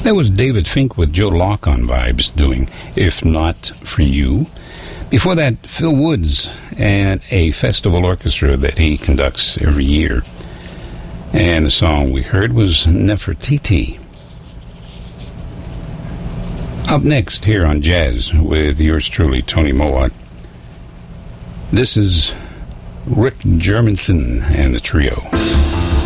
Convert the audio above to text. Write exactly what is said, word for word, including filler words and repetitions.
That was David Fink with Joe Locke on Vibes doing If Not For You. Before that, Phil Woods and a festival orchestra that he conducts every year. And the song we heard was Nefertiti. Up next here on Jazz with yours truly, Tony Mowat. This is Rick Germanson and the Trio.